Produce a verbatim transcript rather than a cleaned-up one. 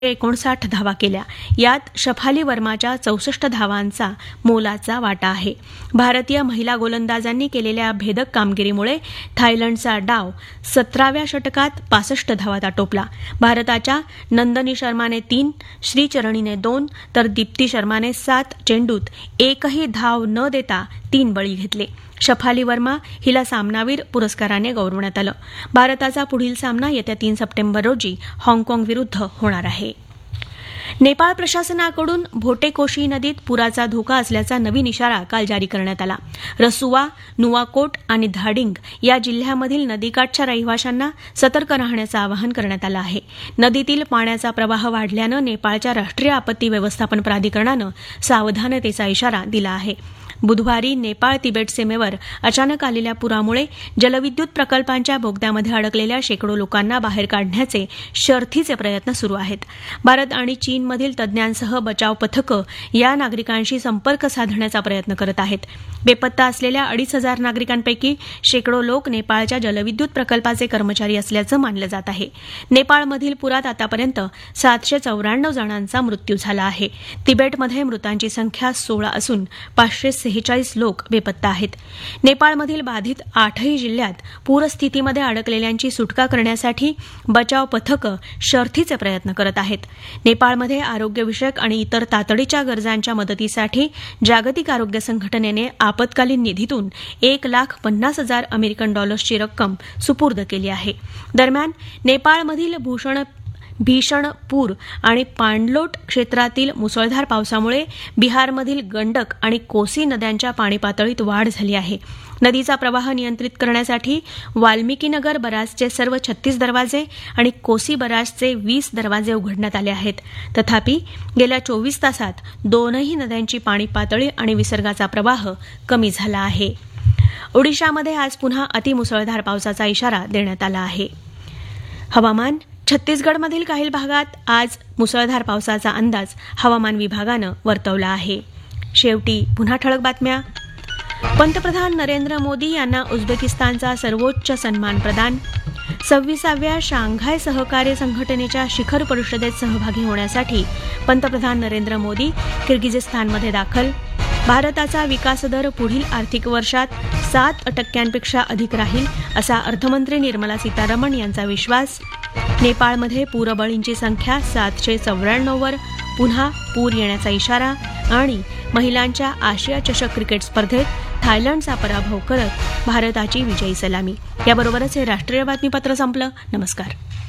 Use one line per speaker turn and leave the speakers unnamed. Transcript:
एकोणसाठ धावा केल्या. यात शफाली वर्माच्या चौसष्ट धावांचा मोलाचा वाटा आहे. भारतीय महिला गोलंदाजांनी केलेल्या भेदक कामगिरीमुळे थायलंडचा डाव सतराव्या षटकात पासष्ट धावात आटोपला. भारताच्या नंदनी शर्माने तीन, श्रीचरणीने दोन तर दीप्ती शर्माने सात चेंडूत एकही धाव न देता तीन बळी घेतले. शफाली वर्मा हिला सामनावीर पुरस्काराने गौरवण्यात आलं. भारताचा पुढील सामना येत्या तीन सप्टेंबर रोजी हाँगकाँग विरुद्ध होणार आहे. नेपाळ प्रशासनाकडून भोटेकोशी नदीत पुराचा धोका असल्याचा नवीन इशारा काल जारी करण्यात आला. रसुवा, नुवाकोट आणि धाडिंग या जिल्ह्यामधील नदीकाठच्या रहिवाशांना सतर्क राहण्याचं आवाहन करण्यात आलं आहे. नदीतील पाण्याचा प्रवाह वाढल्यानं नेपाळच्या राष्ट्रीय आपत्ती व्यवस्थापन प्राधिकरणानं सावधानतेचा इशारा दिला आहे. बुधवारी नेपाळ तिबेट सीमेवर अचानक आलेल्या पुरामुळे जलविद्युत प्रकल्पांच्या बोगद्यामध्ये अडकलेल्या शेकडो लोकांना बाहेर काढण्याचे शर्थीचे प्रयत्न सुरू आहेत. भारत आणि चीनमधील तज्ज्ञांसह बचाव पथकं या नागरिकांशी संपर्क साधण्याचा प्रयत्न करत आहेत. बेपत्ता असलेल्या अडीच हजार नागरिकांपैकी शेकडो लोक नेपाळच्या जलविद्युत प्रकल्पाचे कर्मचारी असल्याचं मानलं जात आहे. नेपाळमधील पुरात आतापर्यंत सातशे चौऱ्याण्णव जणांचा मृत्यू झाला आहे. तिबेटमध्ये मृतांची संख्या सोळा असून पाचशे सेहेचाळीस लोक बेपत्ता आहेत. नेपाळमधील बाधित आठही जिल्ह्यात पूरस्थितीमध्ये अडकलेल्यांची सुटका करण्यासाठी बचाव पथकं शर्थीचे प्रयत्न करत आहेत. नेपाळमध्ये आरोग्यविषयक आणि इतर तातडीच्या गरजांच्या मदतीसाठी जागतिक आरोग्य संघटनेने आपत्कालीन निधीतून एक लाख पन्नास हजार अमेरिकन डॉलर्सची रक्कम सुपूर्द केली आहे. दरम्यान नेपाळमधील भूषण भीषण पूर आणि पाणलोट क्षेत्रातील मुसळधार पावसामुळे बिहारमधील गंडक आणि कोसी नद्यांच्या पाणी पातळीत वाढ झाली आहे. नदीचा प्रवाह नियंत्रित करण्यासाठी वाल्मिकीनगर बराजचे सर्व छत्तीस दरवाजे आणि कोसी बराजचे वीस दरवाजे उघडण्यात आले आहेत. तथापि गेल्या चोवीस तासात दोनही नद्यांची पाणी पातळी आणि विसर्गाचा प्रवाह कमी झाला आहे. ओडिशामध्ये आज पुन्हा अतिमुसळधार पावसाचा इशारा देण्यात आला आहे. हवामान. छत्तीसगडमधील काही भागात आज मुसळधार पावसाचा अंदाज हवामान विभागानं वर्तवला आहे. शेवटी पुन्हा ठळक बातम्या. पंतप्रधान नरेंद्र मोदी यांना उझबेकिस्तानचा सर्वोच्च सन्मान प्रदान. सव्वीसाव्या शांघाय सहकार्य संघटनेच्या शिखर परिषदेत सहभागी होण्यासाठी पंतप्रधान नरेंद्र मोदी किर्गिझिस्तानमध्ये दाखल. भारताचा विकासदर पुढील आर्थिक वर्षात सात टक्क्यांपेक्षा अधिक राहील असा अर्थमंत्री निर्मला सीतारामन यांचा विश्वास. नेपाळमध्ये पूरबळींची संख्या सातशे चौऱ्याण्णववर पुन्हा पूर येण्याचा इशारा. आणि महिलांच्या आशिया चषक क्रिकेट स्पर्धेत थायलंडचा पराभव करत भारताची विजयी सलामी. याबरोबरच हे राष्ट्रीय बातमीपत्र संपलं. नमस्कार.